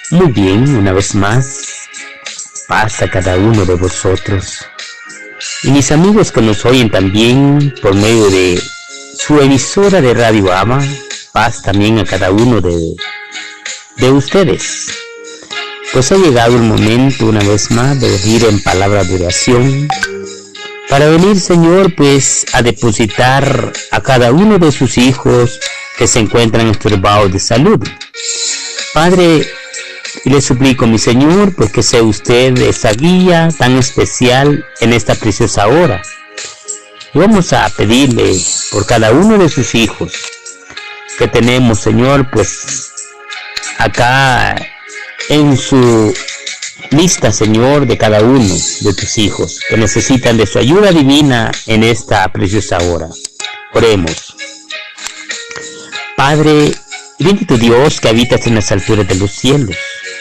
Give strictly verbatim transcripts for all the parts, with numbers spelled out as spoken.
Muy bien, una vez más, paz a cada uno de vosotros y mis amigos que nos oyen también por medio de su emisora de Radio Ama. Paz también a cada uno de, de ustedes. Pues ha llegado el momento una vez más de venir en palabra de oración para venir, Señor, pues a depositar a cada uno de sus hijos que se encuentran estorbados de salud. Padre, y le suplico, mi Señor, pues que sea usted esa guía tan especial en esta preciosa hora. Y vamos a pedirle por cada uno de sus hijos que tenemos, Señor, pues acá en su lista, Señor, de cada uno de tus hijos que necesitan de su ayuda divina en esta preciosa hora. Oremos. Padre, bendito Dios que habitas en las alturas de los cielos.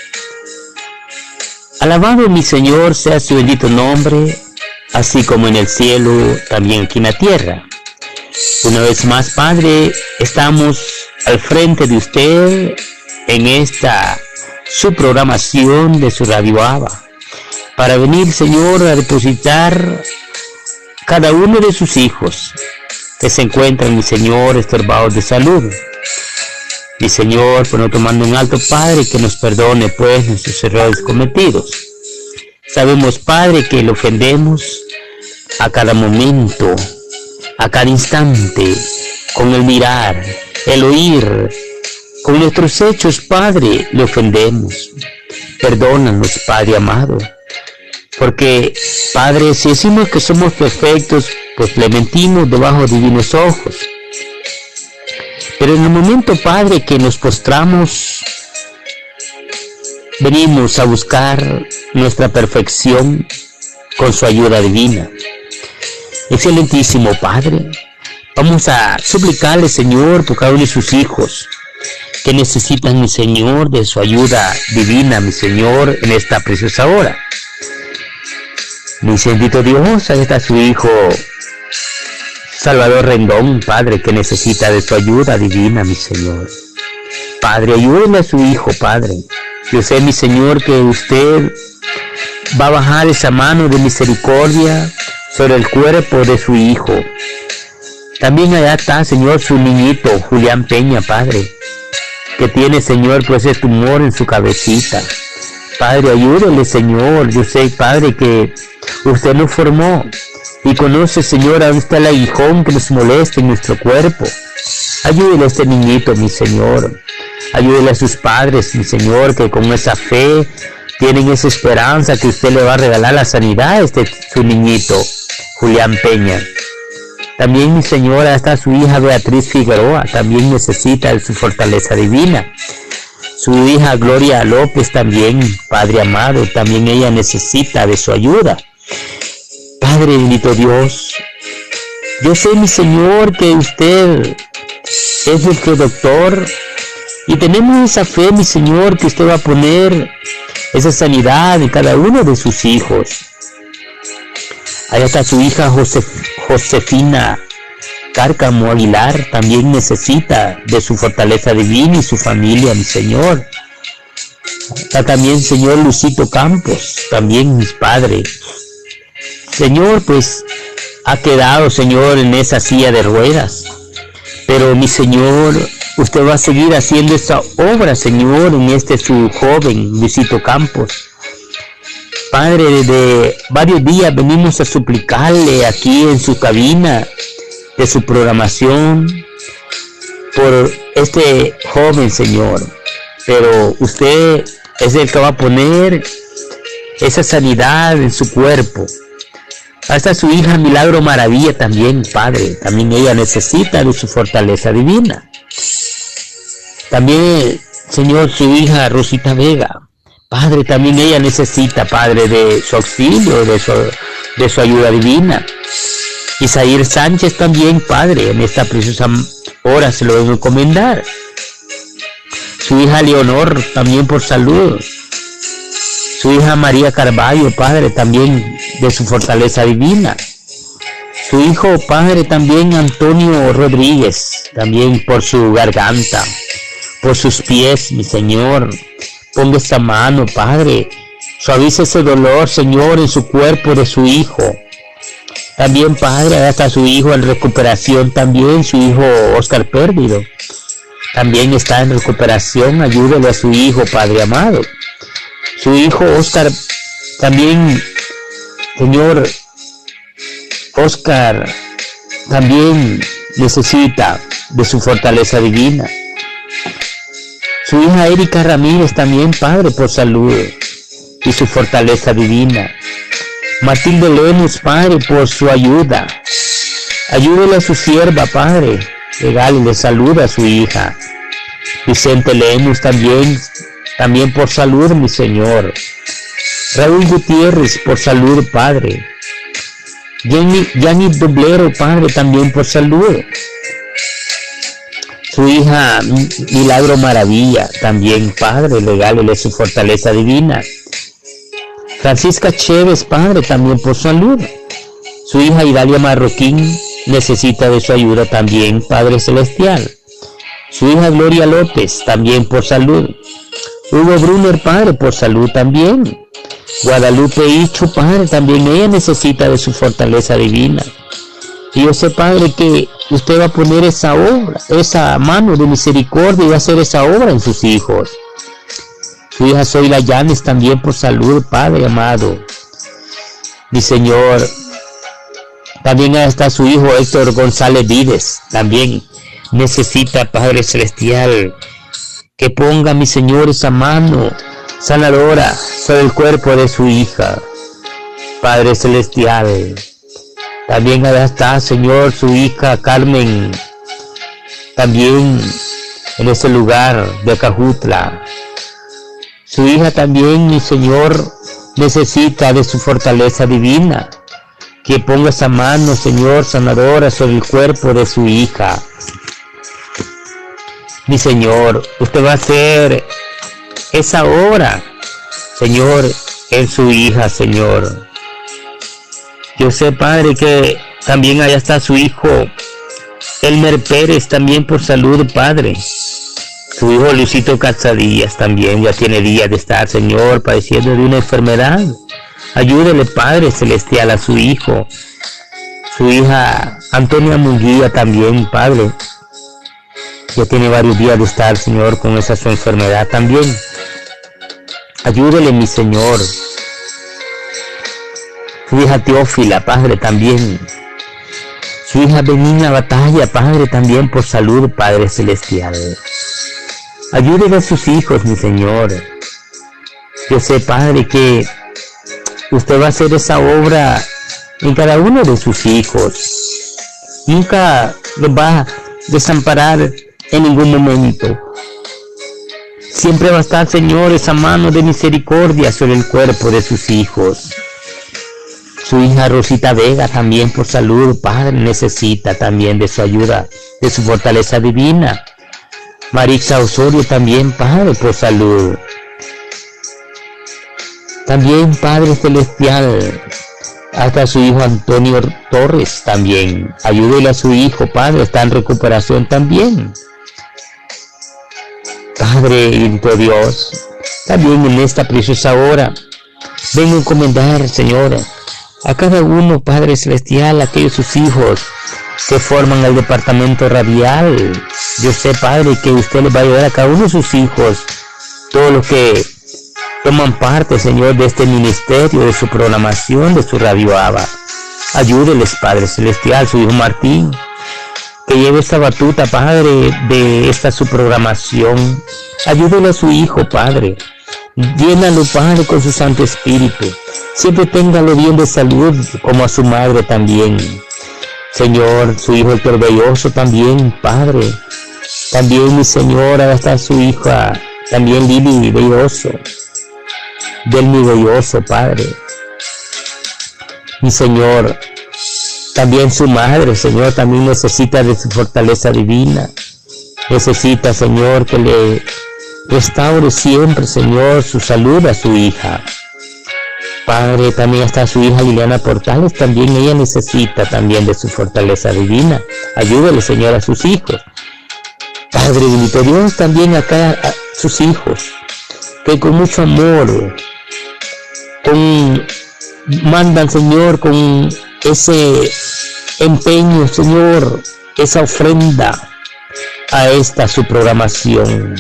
Alabado, mi Señor, sea su bendito nombre, así como en el cielo, también aquí en la tierra. Una vez más, Padre, estamos al frente de usted en esta su programación de su Radio Abba, para venir, Señor, a depositar cada uno de sus hijos que se encuentran, mi Señor, estorbados de salud. Mi Señor, por no tomando un alto, Padre, que nos perdone pues nuestros errores cometidos. Sabemos, Padre, que le ofendemos a cada momento, a cada instante, con el mirar, el oír, con nuestros hechos, Padre, le ofendemos. Perdónanos, Padre amado, porque, Padre, si decimos que somos perfectos, pues le mentimos debajo de divinos ojos. Pero en el momento, Padre, que nos postramos, venimos a buscar nuestra perfección con su ayuda divina. Excelentísimo Padre, vamos a suplicarle, Señor, por cada uno de sus hijos que necesitan, mi Señor, de su ayuda divina, mi Señor, en esta preciosa hora. Mi bendito Dios, ahí está su hijo Salvador Rendón, Padre, que necesita de su ayuda divina, mi Señor. Padre, ayúdele a su hijo, Padre. Yo sé, mi Señor, que usted va a bajar esa mano de misericordia sobre el cuerpo de su hijo. También allá está, Señor, su niñito, Julián Peña, Padre, que tiene, Señor, pues ese tumor en su cabecita. Padre, ayúdele, Señor. Yo sé, Padre, que usted lo formó y conoce, Señor, dónde está el aguijón que nos molesta en nuestro cuerpo. Ayúdele a este niñito, mi Señor. Ayúdele a sus padres, mi Señor, que con esa fe tienen esa esperanza que usted le va a regalar la sanidad a este su niñito, Julián Peña. También, mi Señora, está su hija Beatriz Figueroa, también necesita de su fortaleza divina. Su hija Gloria López también, Padre amado, también ella necesita de su ayuda. Padre bendito Dios, yo sé, mi Señor, que usted es nuestro doctor y tenemos esa fe, mi Señor, que usted va a poner esa sanidad en cada uno de sus hijos. Allá está su hija Josef, Josefina Cárcamo Aguilar, también necesita de su fortaleza divina y su familia, mi Señor. Está también, Señor, Lucito Campos, también mis padres. Señor, pues ha quedado, Señor, en esa silla de ruedas, pero mi Señor, usted va a seguir haciendo esa obra, Señor, en este su joven, Lucito Campos. Padre, desde varios días venimos a suplicarle aquí en su cabina de su programación por este joven, Señor, pero usted es el que va a poner esa sanidad en su cuerpo. Hasta su hija Milagro Maravilla también, Padre, también ella necesita de su fortaleza divina. También, Señor, su hija Rosita Vega, Padre, también ella necesita, Padre, de su auxilio, de su, de su ayuda divina. Isaír Sánchez también, Padre, en esta preciosa hora se lo debo encomendar. Su hija Leonor también por salud. Su hija María Carballo, Padre, también de su fortaleza divina. Su hijo, Padre, también Antonio Rodríguez, también por su garganta, por sus pies, mi Señor, ponga esta mano, Padre. Suavice ese dolor, Señor, en su cuerpo de su hijo. También, Padre, hasta su hijo en recuperación, también su hijo Oscar Pérdido. También está en recuperación, ayúdele a su hijo, Padre amado. Su hijo Oscar, también, Señor, Oscar, también necesita de su fortaleza divina. Su hija Erika Ramírez también, Padre, por salud y su fortaleza divina. Matilde Lemus, Padre, por su ayuda. Ayúdele a su sierva, Padre. Regálele salud a su hija. Vicente Lemus también, también por salud, mi Señor. Raúl Gutiérrez, por salud, Padre. Yanni Doblero, Padre, también por salud. Su hija Milagro Maravilla, también, Padre, regálele su fortaleza divina. Francisca Chévez, Padre, también por salud. Su hija Idalia Marroquín necesita de su ayuda también, Padre Celestial. Su hija Gloria López, también por salud. Hugo Brunner, Padre, por salud también. Guadalupe Icho, Padre, también ella necesita de su fortaleza divina. Y yo sé, Padre, que usted va a poner esa obra, esa mano de misericordia y va a hacer esa obra en sus hijos. Su hija Zoila Llanes también por salud, Padre amado. Mi Señor, también está su hijo Héctor González Vides, también necesita, Padre Celestial, que ponga, mi Señor, esa mano sanadora sobre el cuerpo de su hija, Padre Celestial. También está, Señor, su hija Carmen, también en ese lugar de Acajutla. Su hija también, mi Señor, necesita de su fortaleza divina. Que ponga esa mano, Señor, sanadora sobre el cuerpo de su hija. Mi Señor, usted va a hacer esa obra, Señor, en su hija, Señor. Yo sé, Padre, que también allá está su hijo Elmer Pérez, también por salud, Padre. Su hijo Lucito Calzadillas también ya tiene días de estar, Señor, padeciendo de una enfermedad. Ayúdele, Padre Celestial, a su hijo. Su hija Antonia Munguía también, Padre. Ya tiene varios días de estar, Señor, con esa su enfermedad también. Ayúdele, mi Señor. Su hija Teófila, Padre, también. Su hija Benigna Batalla, Padre, también por salud, Padre Celestial. Ayúdele a sus hijos, mi Señor. Yo sé, Padre, que usted va a hacer esa obra en cada uno de sus hijos. Nunca los va a desamparar en ningún momento. Siempre va a estar, Señor, esa mano de misericordia sobre el cuerpo de sus hijos. Su hija Rosita Vega también por salud, Padre, necesita también de su ayuda, de su fortaleza divina. Marixa Osorio también, Padre, por salud. También, Padre Celestial, hasta su hijo Antonio Torres también. Ayúdele a su hijo, Padre, está en recuperación también. Padre y Dios, también en esta preciosa hora, vengo a encomendar, Señor, a cada uno, Padre Celestial, a aquellos sus hijos que forman el departamento radial. Yo sé, Padre, que usted les va a ayudar a cada uno de sus hijos, todos los que toman parte, Señor, de este ministerio, de su programación, de su Radio Abba. Ayúdeles, Padre Celestial, su hijo Martín, que lleve esta batuta, Padre, de esta su programación. Ayúdele a su hijo, Padre. Llénalo, Padre, con su Santo Espíritu. Siempre téngalo bien de salud, como a su madre también. Señor, su hijo Héctor Belloso también, Padre. También, mi Señora, está su hija, también Lili Belloso. Delmi Belloso, Padre. Mi Señor, también su madre, Señor, también necesita de su fortaleza divina. Necesita, Señor, que le restaure siempre, Señor, su salud a su hija. Padre, también está su hija Liliana Portales, también ella necesita también de su fortaleza divina. Ayúdele, Señor, a sus hijos. Padre bendito Dios, también acá a sus hijos, que con mucho amor, con, mandan, Señor, con ese empeño, Señor, esa ofrenda a esta su programación.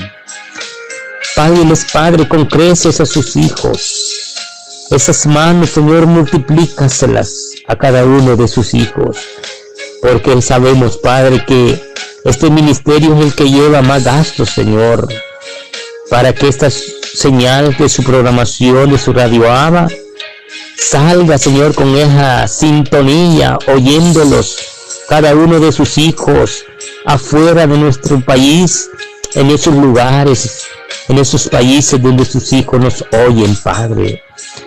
Padre, les Padre, con creces a sus hijos. Esas manos, Señor, multiplícaselas a cada uno de sus hijos, porque sabemos, Padre, que este ministerio es el que lleva más gastos, Señor, para que esta señal de su programación, de su Radio Abba, salga, Señor, con esa sintonía, oyéndolos cada uno de sus hijos afuera de nuestro país, en esos lugares, en esos países donde sus hijos nos oyen, Padre.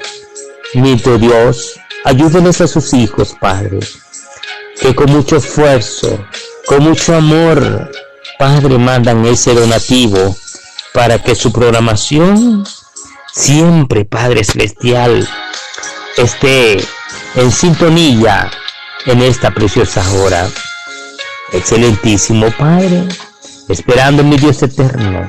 Mi Dios, ayúdenles a sus hijos, Padre, que con mucho esfuerzo, con mucho amor, Padre, mandan ese donativo para que su programación siempre, Padre Celestial, esté en sintonía en esta preciosa hora. Excelentísimo Padre, esperando, mi Dios eterno,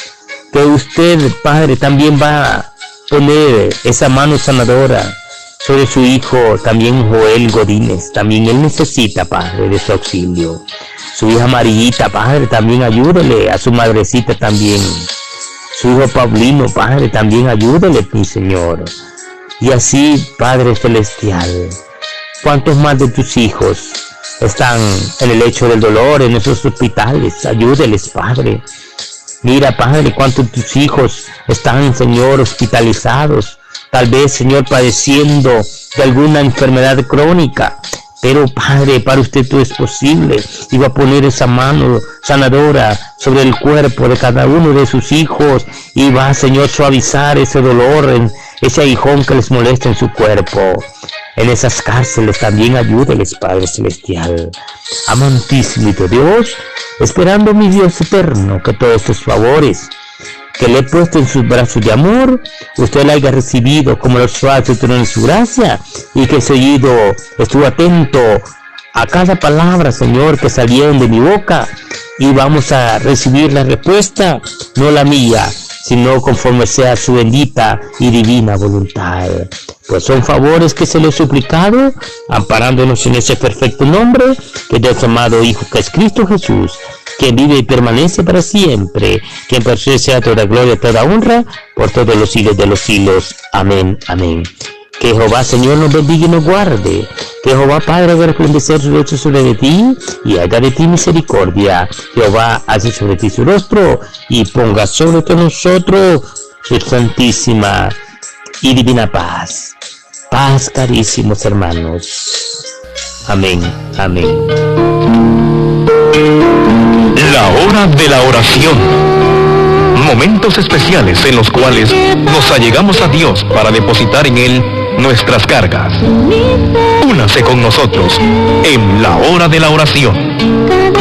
que usted, Padre, también va a poner esa mano sanadora sobre su hijo, también Joel Godínez. También él necesita, Padre, de su auxilio. Su hija Marillita, Padre, también ayúdele. A su madrecita también. Su hijo Paulino, Padre, también ayúdele, mi Señor. Y así, Padre Celestial, ¿cuántos más de tus hijos están en el lecho del dolor, en esos hospitales? Ayúdeles, Padre. Mira, Padre, cuántos de tus hijos están, Señor, hospitalizados, tal vez, Señor, padeciendo de alguna enfermedad crónica. Pero, Padre, para usted todo es posible. Y va a poner esa mano sanadora sobre el cuerpo de cada uno de sus hijos. Y va, Señor, suavizar ese dolor, en ese aguijón que les molesta en su cuerpo. En esas cárceles también ayúdeles, Padre Celestial. Amantísimo Dios, esperando, mi Dios eterno, que todos estos favores que le he puesto en sus brazos de amor, usted la haya recibido como los suaves de su gracia, y que seguido estuvo atento a cada palabra, Señor, que salieron de mi boca, y vamos a recibir la respuesta, no la mía, sino conforme sea su bendita y divina voluntad. Pues son favores que se le he suplicado, amparándonos en ese perfecto nombre, que es de su amado Hijo, que es Cristo Jesús, quien vive y permanece para siempre, quien por su sea toda gloria, toda honra, por todos los siglos de los siglos. Amén, amén. Que Jehová, Señor, nos bendiga y nos guarde. Que Jehová, Padre, haga resplandecer su rostro sobre de ti y haga de ti misericordia. Jehová hace sobre ti su rostro y ponga sobre todos nosotros su santísima y divina paz. Paz, carísimos hermanos. Amén, amén. La hora de la oración. Momentos especiales en los cuales nos allegamos a Dios para depositar en Él nuestras cargas. Únase con nosotros en la hora de la oración